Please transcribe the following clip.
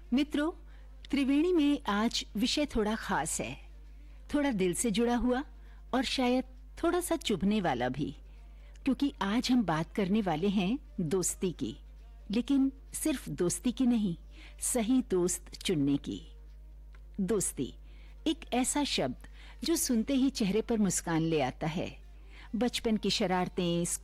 मित्रों, त्रिवेणी में आज विषय थोड़ा खास है, थोड़ा दिल से जुड़ा हुआ और शायद थोड़ा सा चुभने वाला भी, क्योंकि आज हम बात करने वाले हैं दोस्ती की, लेकिन सिर्फ दोस्ती की नहीं, सही दोस्त चुनने की। दोस्ती एक ऐसा शब्द जो सुनते ही चेहरे पर मुस्कान ले आता है। बचपन की शरारतें,